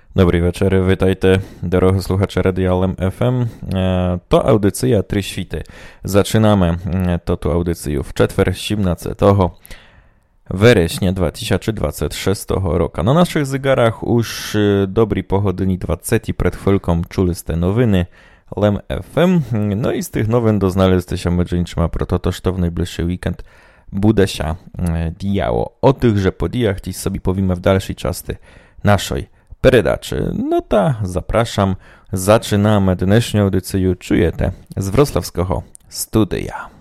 Добрий вечір, вітайте, дорогі слухачі Радіо Лем FM. То аудиція «Три світи». Zaczynamy tę audycję w czwartek 17 września 2026 roku. Na naszych zegarach już dobry pochodni 20 przed chwilką czułyste nowiny Lem FM. No i z tych nowin doznaliście się medżynczyma pro to, że w najbliższy weekend bude się działo. O tychże podijach dziś sobie powiemy w dalszej części naszej передачі. No ta, zapraszam. Zaczynamy dnešnią audycję, czujecie, z wrocławskiego studia.